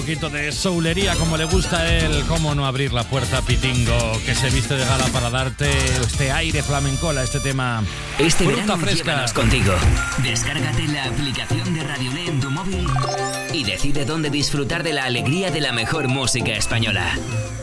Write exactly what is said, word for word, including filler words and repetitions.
poquito de soulería como le gusta a él. Cómo no abrir la puerta a Pitingo, que se viste de gala para darte este aire flamencola, este tema. Este Fruta verano fresca. llévanos contigo. Descárgate la aplicación de Radio L E en tu móvil y decide dónde disfrutar de la alegría de la mejor música española.